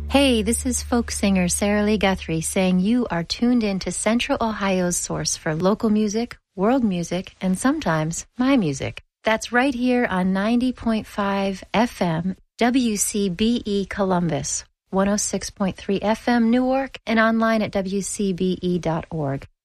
Hey, this is folk singer Sarah Lee Guthrie saying you are tuned in to Central Ohio's source for local music, world music, and sometimes my music. That's right here on 90.5 FM, WCBE Columbus, 106.3 FM Newark, and online at wcbe.org.